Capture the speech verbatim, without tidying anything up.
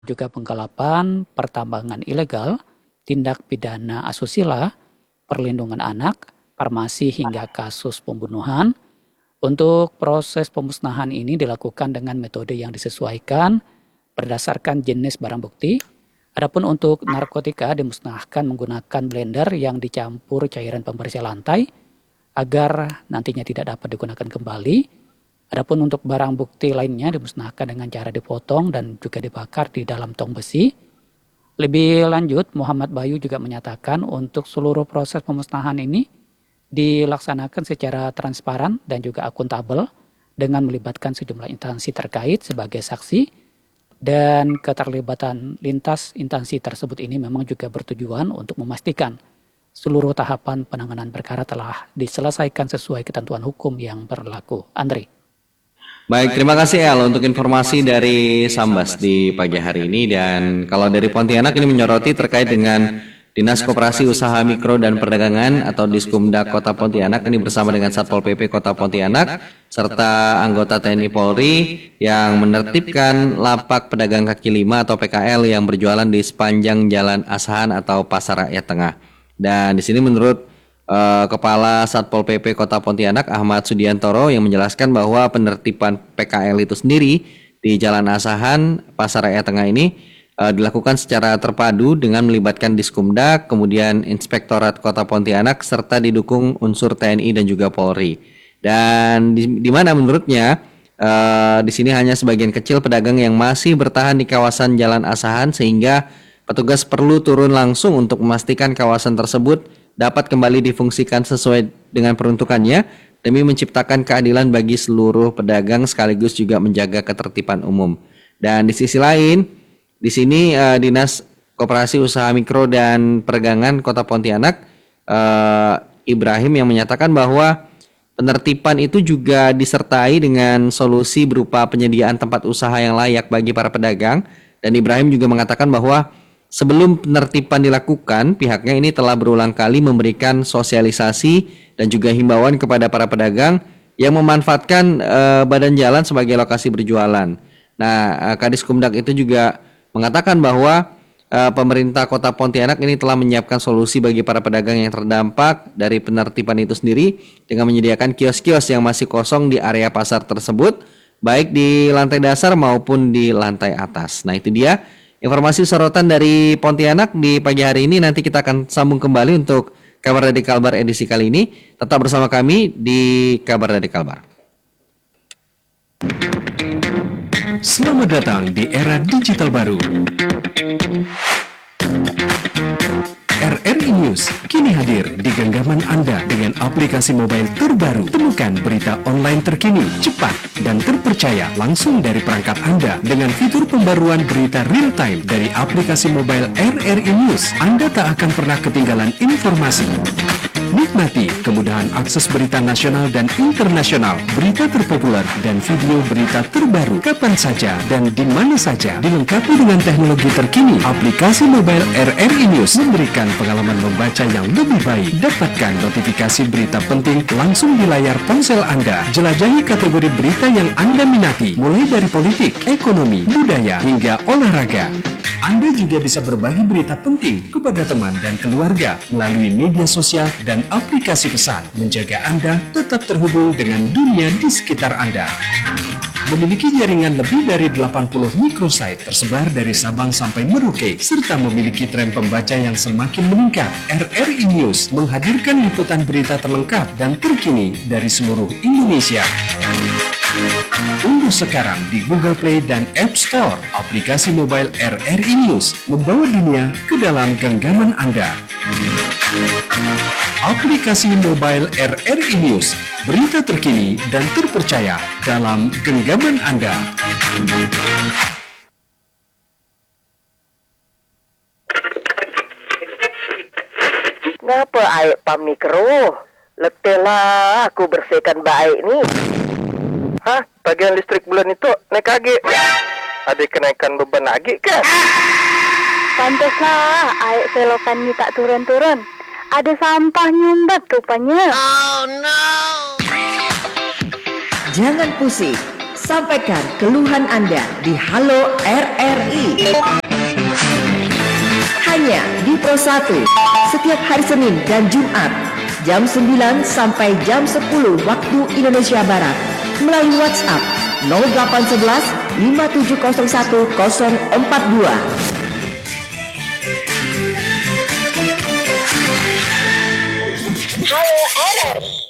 juga penggelapan, pertambangan ilegal, tindak pidana asusila, perlindungan anak, farmasi hingga kasus pembunuhan. Untuk proses pemusnahan ini dilakukan dengan metode yang disesuaikan berdasarkan jenis barang bukti. Adapun untuk narkotika dimusnahkan menggunakan blender yang dicampur cairan pembersih lantai agar nantinya tidak dapat digunakan kembali. Adapun untuk barang bukti lainnya dimusnahkan dengan cara dipotong dan juga dibakar di dalam tong besi. Lebih lanjut, Muhammad Bayu juga menyatakan untuk seluruh proses pemusnahan ini dilaksanakan secara transparan dan juga akuntabel dengan melibatkan sejumlah instansi terkait sebagai saksi, dan keterlibatan lintas instansi tersebut ini memang juga bertujuan untuk memastikan seluruh tahapan penanganan perkara telah diselesaikan sesuai ketentuan hukum yang berlaku. Andri. Baik, terima kasih El untuk informasi dari Sambas di pagi hari ini. Dan kalau dari Pontianak ini menyoroti terkait dengan Dinas Koperasi Usaha Mikro dan Perdagangan atau Diskumdak Kota Pontianak ini bersama dengan Satpol P P Kota Pontianak serta anggota T N I Polri yang menertibkan lapak pedagang kaki lima atau P K L yang berjualan di sepanjang Jalan Asahan atau Pasar Rakyat Tengah. Dan di sini menurut uh, Kepala Satpol P P Kota Pontianak Ahmad Sudiantoro yang menjelaskan bahwa penertiban P K L itu sendiri di Jalan Asahan Pasar Rakyat Tengah ini dilakukan secara terpadu dengan melibatkan Diskumdak, kemudian Inspektorat Kota Pontianak serta didukung unsur T N I dan juga Polri. Dan di, di mana menurutnya uh, di sini hanya sebagian kecil pedagang yang masih bertahan di kawasan Jalan Asahan sehingga petugas perlu turun langsung untuk memastikan kawasan tersebut dapat kembali difungsikan sesuai dengan peruntukannya demi menciptakan keadilan bagi seluruh pedagang sekaligus juga menjaga ketertiban umum. Dan di sisi lain, di sini uh, Dinas Koperasi Usaha Mikro dan Perdagangan Kota Pontianak uh, Ibrahim yang menyatakan bahwa penertiban itu juga disertai dengan solusi berupa penyediaan tempat usaha yang layak bagi para pedagang. Dan Ibrahim juga mengatakan bahwa sebelum penertiban dilakukan, pihaknya ini telah berulang kali memberikan sosialisasi dan juga himbauan kepada para pedagang yang memanfaatkan uh, badan jalan sebagai lokasi berjualan. Nah, uh, Kadiskumdak itu juga mengatakan bahwa uh, pemerintah Kota Pontianak ini telah menyiapkan solusi bagi para pedagang yang terdampak dari penertiban itu sendiri dengan menyediakan kios-kios yang masih kosong di area pasar tersebut, baik di lantai dasar maupun di lantai atas. Nah, itu dia informasi sorotan dari Pontianak di pagi hari ini. Nanti kita akan sambung kembali untuk Kabar Dari Kalbar edisi kali ini. Tetap bersama kami di Kabar Dari Kalbar. Selamat datang di era digital baru. R R I News kini hadir di genggaman Anda dengan aplikasi mobile terbaru. Temukan berita online terkini, cepat, dan terpercaya langsung dari perangkat Anda dengan fitur pembaruan berita real time dari aplikasi mobile R R I News. Anda tak akan pernah ketinggalan informasi. Nikmati kemudahan akses berita nasional dan internasional, berita terpopuler, dan video berita terbaru kapan saja dan di mana saja. Dilengkapi dengan teknologi terkini, aplikasi mobile R R I News memberikan pengalaman membaca yang lebih baik. Dapatkan notifikasi berita penting langsung di layar ponsel Anda. Jelajahi kategori berita yang Anda minati, mulai dari politik, ekonomi, budaya, hingga olahraga. Anda juga bisa berbagi berita penting kepada teman dan keluarga melalui media sosial dan aplikasi pesan, menjaga Anda tetap terhubung dengan dunia di sekitar Anda. Memiliki jaringan lebih dari delapan puluh microsite tersebar dari Sabang sampai Merauke, serta memiliki tren pembaca yang semakin meningkat. R R I News menghadirkan liputan berita terlengkap dan terkini dari seluruh Indonesia. Unduh sekarang di Google Play dan App Store aplikasi mobile R R I News, membawa dunia ke dalam genggaman Anda. Aplikasi mobile R R I News, berita terkini dan terpercaya dalam genggaman Anda. Ngapa air pam mikro? Letihlah aku bersihkan baik nih. Hah? Tagihan listrik bulan itu naik lagi. Ada kenaikan beban lagi kan? Pantaslah air selokan ni tak turun-turun. Ada sampah nyumbat rupanya. Oh no. Jangan pusing. Sampaikan keluhan Anda di Halo R R I. Hanya di Pro satu, setiap hari Senin dan Jumat, jam sembilan sampai jam sepuluh waktu Indonesia Barat, melalui WhatsApp nol delapan satu satu lima tujuh nol satu nol empat dua. Halo R R I.